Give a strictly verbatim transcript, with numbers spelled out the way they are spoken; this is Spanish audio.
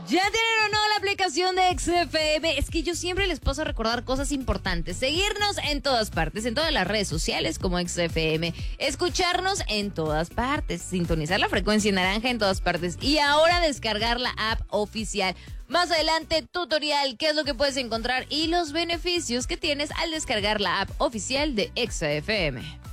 ¿Ya tienen o no la aplicación de X F M? Es que yo siempre les paso a recordar cosas importantes. Seguirnos en todas partes, en todas las redes sociales como X F M. Escucharnos en todas partes. Sintonizar la frecuencia naranja en todas partes. Y ahora descargar la app oficial. Más adelante, tutorial, qué es lo que puedes encontrar y los beneficios que tienes al descargar la app oficial de X F M.